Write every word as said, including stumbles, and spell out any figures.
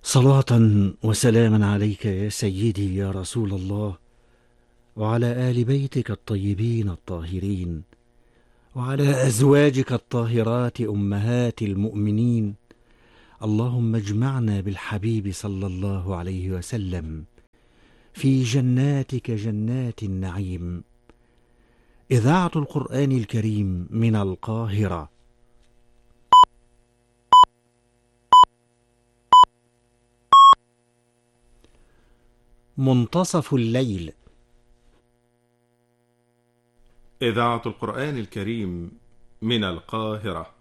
صلاة وسلاما عليك يا سيدي يا رسول الله، وعلى آل بيتك الطيبين الطاهرين، وعلى أزواجك الطاهرات أمهات المؤمنين. اللهم اجمعنا بالحبيب صلى الله عليه وسلم في جناتك جنات النعيم. إذاعة القرآن الكريم من القاهرة. منتصف الليل. إذاعة القرآن الكريم من القاهرة.